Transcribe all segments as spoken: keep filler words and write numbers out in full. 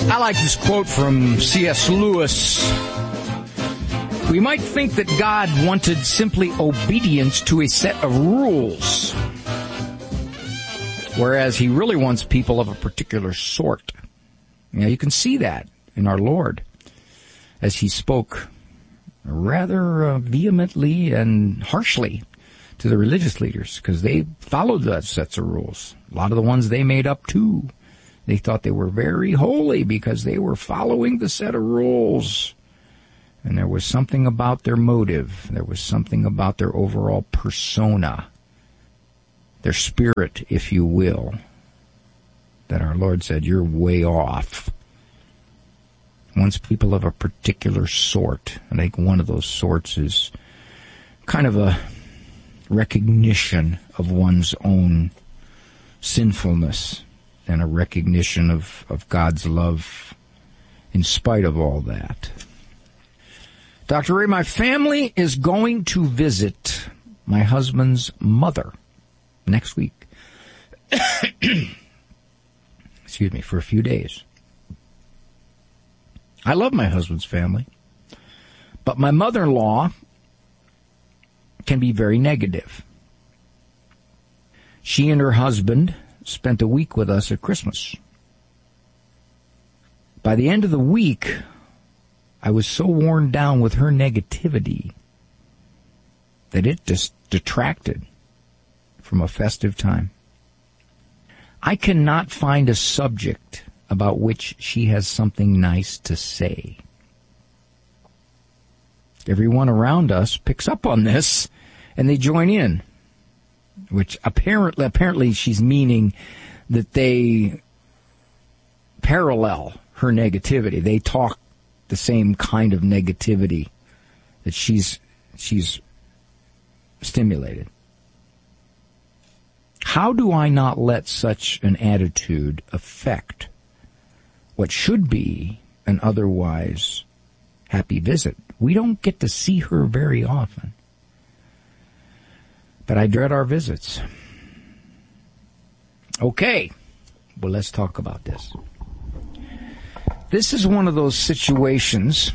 I like this quote from C S Lewis. We might think that God wanted simply obedience to a set of rules, whereas he really wants people of a particular sort. Now, you can see that in our Lord as he spoke rather uh, vehemently and harshly to the religious leaders, because they followed those sets of rules. A lot of the ones they made up too. They thought they were very holy because they were following the set of rules. And there was something about their motive. There was something about their overall persona, their spirit, if you will, that our Lord said, you're way off. Once people of a particular sort, I think one of those sorts is kind of a recognition of one's own sinfulness and a recognition of, of God's love in spite of all that. Doctor Ray, my family is going to visit my husband's mother next week. Excuse me, for a few days. I love my husband's family, but my mother-in-law can be very negative. She and her husband spent a week with us at Christmas. By the end of the week, I was so worn down with her negativity that it just detracted from a festive time. I cannot find a subject about which she has something nice to say. Everyone around us picks up on this, and they join in, which apparently, apparently she's meaning that they parallel her negativity. They talk the same kind of negativity that she's she's stimulated. How do I not let such an attitude affect what should be an otherwise happy visit? We don't get to see her very often, but I dread our visits. Okay, well, let's talk about this. This is one of those situations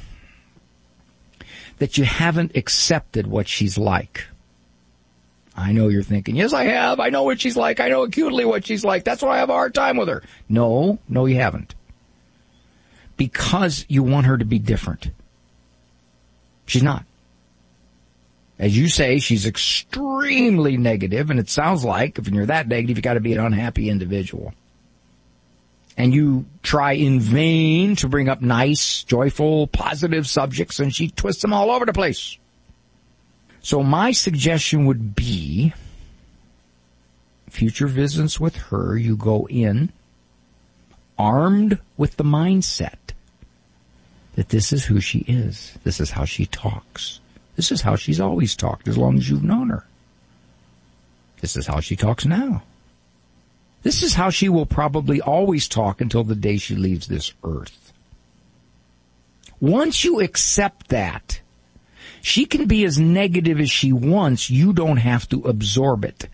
that you haven't accepted what she's like. I know you're thinking, yes, I have. I know what she's like. I know acutely what she's like. That's why I have a hard time with her. No, no, you haven't. Because you want her to be different. She's not. As you say, she's extremely negative, and it sounds like if you're that negative, you got to be an unhappy individual. And you try in vain to bring up nice, joyful, positive subjects, and she twists them all over the place. So my suggestion would be, future visits with her, you go in armed with the mindset that this is who she is. This is how she talks. This is how she's always talked as long as you've known her. This is how she talks now. This is how she will probably always talk until the day she leaves this earth. Once you accept that, she can be as negative as she wants. You don't have to absorb it.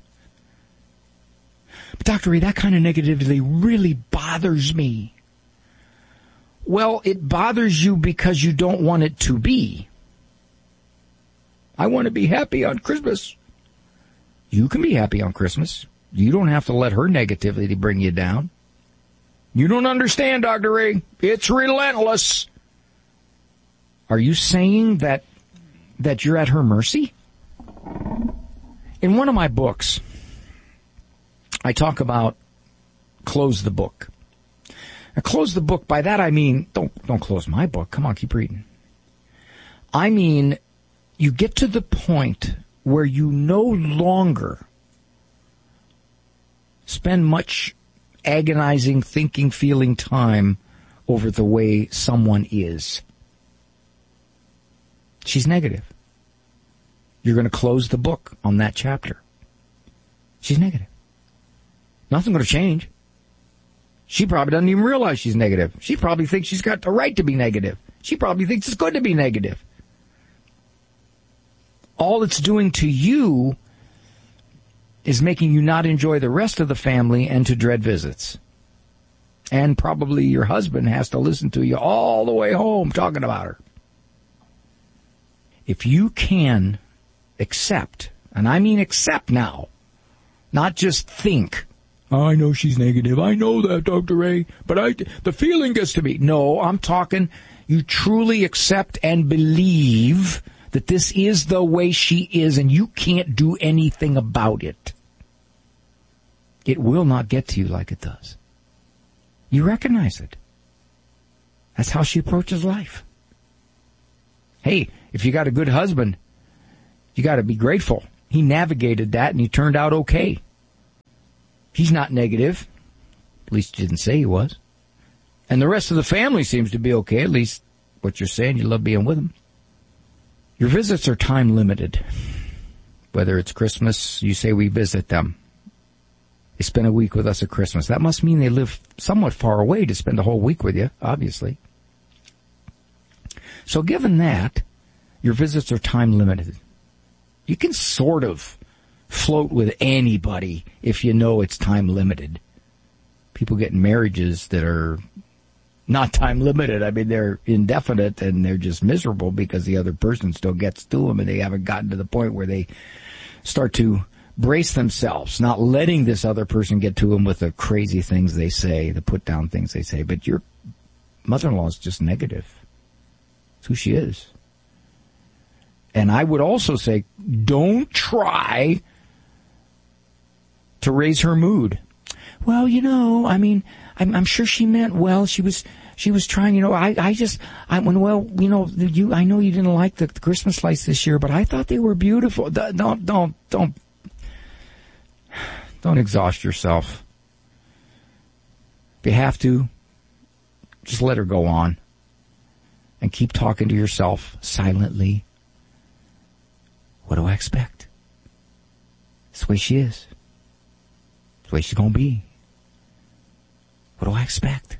But Doctor Ray, that kind of negativity really bothers me. Well, it bothers you because you don't want it to be. I want to be happy on Christmas. You can be happy on Christmas. You don't have to let her negativity bring you down. You don't understand, Doctor Ray. It's relentless. Are you saying that that you're at her mercy? In one of my books, I talk about close the book. Now, close the book, by that I mean, don't don't close my book. Come on, keep reading. I mean, you get to the point where you no longer spend much agonizing, thinking, feeling time over the way someone is. She's negative. You're going to close the book on that chapter. She's negative. Nothing's going to change. She probably doesn't even realize she's negative. She probably thinks she's got the right to be negative. She probably thinks it's good to be negative. All it's doing to you is making you not enjoy the rest of the family and to dread visits. And probably your husband has to listen to you all the way home talking about her. If you can accept, and I mean accept now, not just think, I know she's negative, I know that, Doctor Ray, but I, the feeling gets to me. No, I'm talking, you truly accept and believe that this is the way she is and you can't do anything about it. It will not get to you like it does. You recognize it. That's how she approaches life. Hey, if you got a good husband, you got to be grateful. He navigated that and he turned out okay. He's not negative. At least you didn't say he was. And the rest of the family seems to be okay. At least what you're saying, you love being with them. Your visits are time limited. Whether it's Christmas, you say we visit them. They spend a week with us at Christmas. That must mean they live somewhat far away to spend a whole week with you, obviously. So given that, your visits are time limited. You can sort of float with anybody if you know it's time limited. People get in marriages that are not time limited. I mean, they're indefinite and they're just miserable because the other person still gets to them and they haven't gotten to the point where they start to brace themselves, not letting this other person get to them with the crazy things they say, the put down things they say. But your mother-in-law is just negative. It's who she is. And I would also say, don't try to raise her mood. Well, you know, I mean, I'm, I'm sure she meant well. She was, she was trying, you know, I, I just, I went, well, you know, you, I know you didn't like the, the Christmas lights this year, but I thought they were beautiful. Don't, don't, don't, don't exhaust yourself. If you have to, just let her go on and keep talking to yourself silently. What do I expect? It's the way she is. It's the way she's going to be. What do I expect?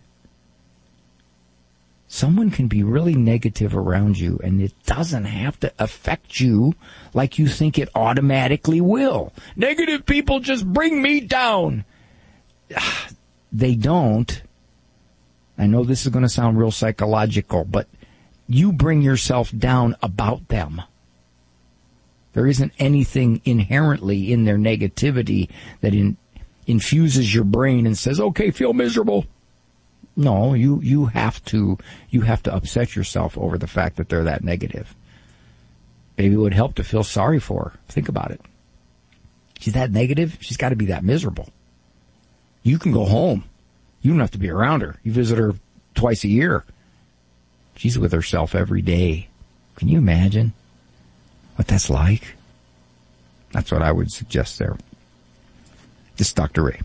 Someone can be really negative around you, and it doesn't have to affect you like you think it automatically will. Negative people just bring me down. They don't. I know this is going to sound real psychological, but you bring yourself down about them. There isn't anything inherently in their negativity that in, infuses your brain and says, okay, feel miserable. No, you, you have to, you have to upset yourself over the fact that they're that negative. Maybe it would help to feel sorry for her. Think about it. She's that negative. She's got to be that miserable. You can go home. You don't have to be around her. You visit her twice a year. She's with herself every day. Can you imagine what that's like? That's what I would suggest there. This is Doctor Ray.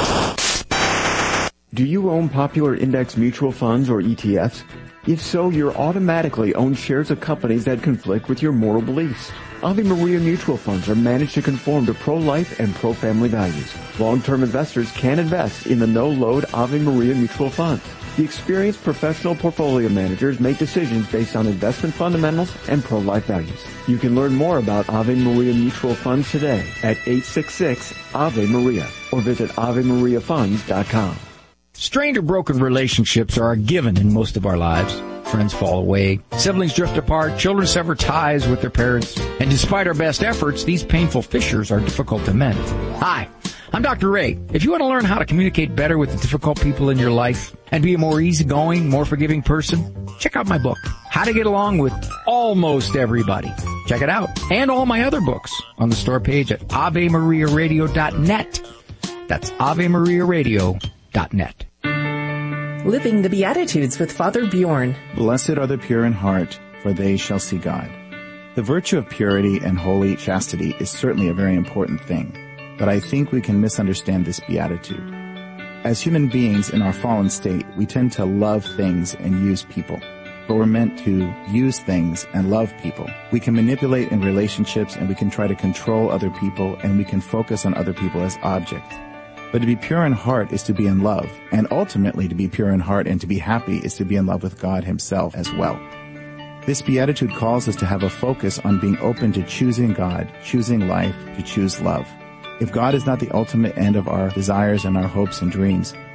Do you own popular index mutual funds or E T Fs? If so, you're automatically own shares of companies that conflict with your moral beliefs. Ave Maria mutual funds are managed to conform to pro-life and pro-family values. Long-term investors can invest in the no-load Ave Maria mutual funds. The experienced professional portfolio managers make decisions based on investment fundamentals and pro-life values. You can learn more about Ave Maria mutual funds today at eight six six Ave Maria or visit ave maria funds dot com. Strained or broken relationships are a given in most of our lives. Friends fall away, siblings drift apart, children sever ties with their parents, and despite our best efforts, these painful fissures are difficult to mend. Hi, I'm Doctor Ray. If you want to learn how to communicate better with the difficult people in your life and be a more easygoing, more forgiving person, check out my book, How to Get Along with Almost Everybody. Check it out. And all my other books on the store page at ave maria radio dot net. That's ave maria radio dot net. Living the Beatitudes with Father Bjorn. Blessed are the pure in heart, for they shall see God. The virtue of purity and holy chastity is certainly a very important thing, but I think we can misunderstand this beatitude. As human beings in our fallen state, we tend to love things and use people, but we're meant to use things and love people. We can manipulate in relationships, and we can try to control other people, and we can focus on other people as objects. But to be pure in heart is to be in love, and ultimately to be pure in heart and to be happy is to be in love with God himself as well. This beatitude calls us to have a focus on being open to choosing God, choosing life, to choose love. If God is not the ultimate end of our desires and our hopes and dreams,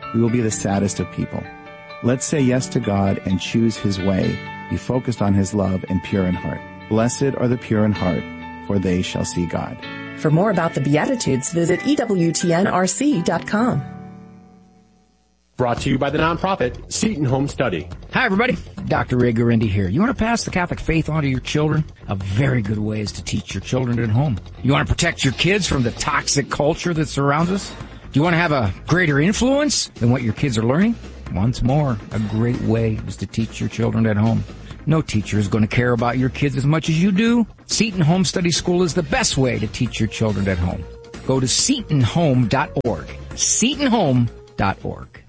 we will be the saddest of people. Let's say yes to God and choose His way, be focused on His love and pure in heart. Blessed are the pure in heart, for they shall see God. For more about the Beatitudes, visit E W T N R C dot com. Brought to you by the nonprofit Seton Home Study. Hi, everybody. Doctor Ray Guarendi here. You want to pass the Catholic faith on to your children? A very good way is to teach your children at home. You want to protect your kids from the toxic culture that surrounds us? Do you want to have a greater influence than what your kids are learning? Once more, a great way is to teach your children at home. No teacher is going to care about your kids as much as you do. Seton Home Study School is the best way to teach your children at home. Go to seton home dot org. seton home dot org.